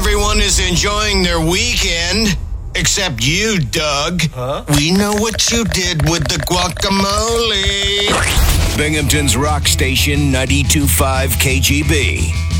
everyone is enjoying their weekend. Except you, Doug. Huh? We know what you did with the guacamole. Binghamton's rock station 92.5 KGB.